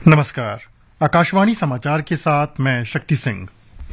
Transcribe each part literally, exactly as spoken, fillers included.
नमस्कार। आकाशवाणी समाचार के साथ मैं शक्ति सिंह।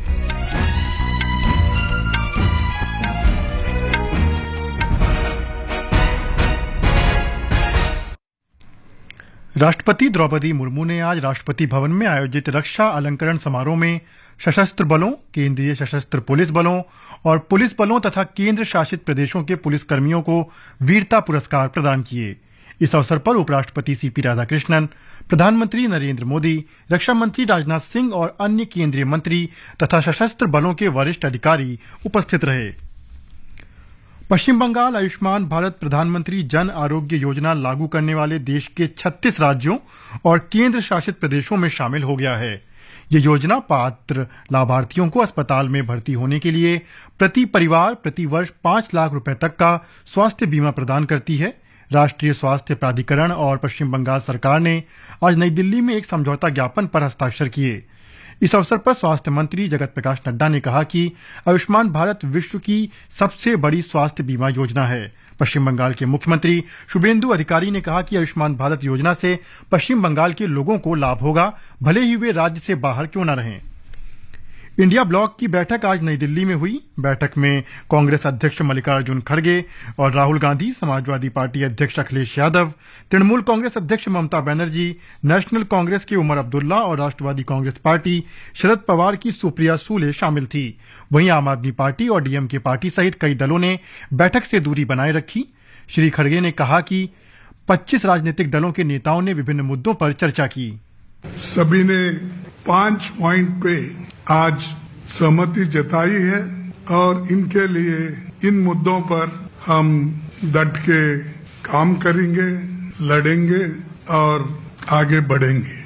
राष्ट्रपति द्रौपदी मुर्मू ने आज राष्ट्रपति भवन में आयोजित रक्षा अलंकरण समारोह में सशस्त्र बलों, केंद्रीय सशस्त्र पुलिस बलों और पुलिस बलों तथा केंद्र शासित प्रदेशों के पुलिस कर्मियों को वीरता पुरस्कार प्रदान किए। इस अवसर पर उपराष्ट्रपति सीपी राधाकृष्णन, प्रधानमंत्री नरेंद्र मोदी, रक्षा मंत्री राजनाथ सिंह और अन्य केंद्रीय मंत्री तथा सशस्त्र बलों के वरिष्ठ अधिकारी उपस्थित रहे। पश्चिम बंगाल आयुष्मान भारत प्रधानमंत्री जन आरोग्य योजना लागू करने वाले देश के छत्तीस राज्यों और केंद्र शासित प्रदेशों में शामिल हो गया है। ये योजना पात्र लाभार्थियों को अस्पताल में भर्ती होने के लिए प्रति परिवार प्रति वर्ष पांच लाख रुपए तक का स्वास्थ्य बीमा प्रदान करती है। राष्ट्रीय स्वास्थ्य प्राधिकरण और पश्चिम बंगाल सरकार ने आज नई दिल्ली में एक समझौता ज्ञापन पर हस्ताक्षर किए। इस अवसर पर स्वास्थ्य मंत्री जगत प्रकाश नड्डा ने कहा कि आयुष्मान भारत विश्व की सबसे बड़ी स्वास्थ्य बीमा योजना है। पश्चिम बंगाल के मुख्यमंत्री शुभेंदु अधिकारी ने कहा कि आयुष्मान भारत योजना से पश्चिम बंगाल के लोगों को लाभ होगा, भले ही वे राज्य से बाहर क्यों न रहें। इंडिया ब्लॉक की बैठक आज नई दिल्ली में हुई। बैठक में कांग्रेस अध्यक्ष मल्लिकार्जुन खड़गे और राहुल गांधी, समाजवादी पार्टी अध्यक्ष अखिलेश यादव, तृणमूल कांग्रेस अध्यक्ष ममता बनर्जी, नेशनल कांग्रेस के उमर अब्दुल्ला और राष्ट्रवादी कांग्रेस पार्टी शरद पवार की सुप्रिया सूले शामिल थी। वहीं आम आदमी पार्टी और डीएमके पार्टी सहित कई दलों ने बैठक से दूरी बनाए रखी। श्री खड़गे ने कहा कि पच्चीस राजनीतिक दलों के नेताओं ने विभिन्न मुद्दों पर चर्चा की। सभी ने पांच पॉइंट पे आज सहमति जताई है और इनके लिए इन मुद्दों पर हम डट के काम करेंगे, लड़ेंगे और आगे बढ़ेंगे।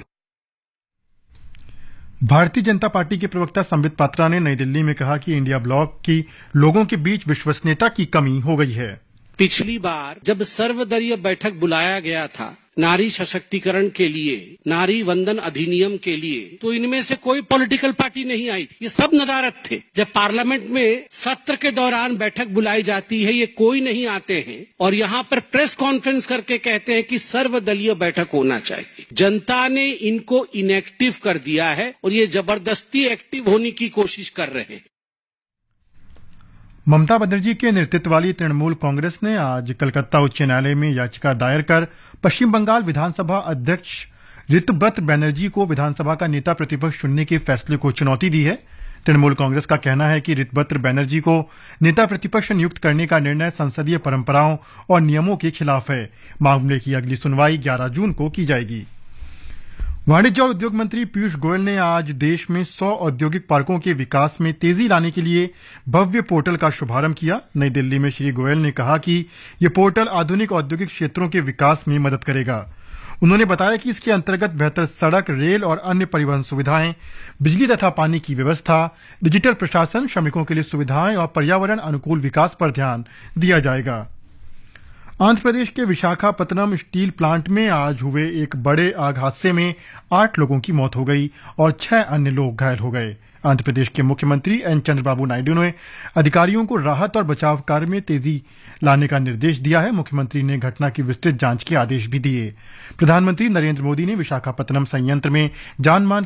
भारतीय जनता पार्टी के प्रवक्ता संबित पात्रा ने नई दिल्ली में कहा कि इंडिया ब्लॉक की लोगों के बीच विश्वसनीयता की कमी हो गई है। पिछली बार जब सर्वदलीय बैठक बुलाया गया था नारी सशक्तिकरण के लिए, नारी वंदन अधिनियम के लिए, तो इनमें से कोई पॉलिटिकल पार्टी नहीं आई थी। ये सब नदारद थे। जब पार्लियामेंट में सत्र के दौरान बैठक बुलाई जाती है, ये कोई नहीं आते हैं और यहाँ पर प्रेस कॉन्फ्रेंस करके कहते हैं कि सर्वदलीय बैठक होना चाहिए। जनता ने इनको इनएक्टिव कर दिया है और ये जबरदस्ती एक्टिव होने की कोशिश कर रहे हैं। ममता बनर्जी के नेतृत्व वाली तृणमूल कांग्रेस ने आज कलकत्ता उच्च न्यायालय में याचिका दायर कर पश्चिम बंगाल विधानसभा अध्यक्ष ऋतव्रत बनर्जी को विधानसभा का नेता प्रतिपक्ष चुनने के फैसले को चुनौती दी है। तृणमूल कांग्रेस का कहना है कि ऋतव्रत बनर्जी को नेता प्रतिपक्ष नियुक्त करने का निर्णय संसदीय परंपराओं और नियमों के खिलाफ है। मामले की अगली सुनवाई ग्यारह जून को की जाएगी। वाणिज्य और उद्योग मंत्री पीयूष गोयल ने आज देश में सौ औद्योगिक पार्कों के विकास में तेजी लाने के लिए भव्य पोर्टल का शुभारंभ किया। नई दिल्ली में श्री गोयल ने कहा कि ये पोर्टल आधुनिक औद्योगिक क्षेत्रों के विकास में मदद करेगा। उन्होंने बताया कि इसके अंतर्गत बेहतर सड़क, रेल और अन्य परिवहन सुविधाएं, बिजली तथा पानी की व्यवस्था, डिजिटल प्रशासन, श्रमिकों के लिए सुविधाएं और पर्यावरण अनुकूल विकास पर ध्यान दिया जाएगा। आंध्र प्रदेश के विशाखापत्तनम स्टील प्लांट में आज हुए एक बड़े आग हादसे में आठ लोगों की मौत हो गई और छह अन्य लोग घायल हो गए। आंध्र प्रदेश के मुख्यमंत्री एन चंद्रबाबू नायडू ने अधिकारियों को राहत और बचाव कार्य में तेजी लाने का निर्देश दिया है। मुख्यमंत्री ने घटना की विस्तृत जांच के आदेश भी दिए। प्रधानमंत्री नरेंद्र मोदी ने विशाखापत्तनम संयंत्र में जान माल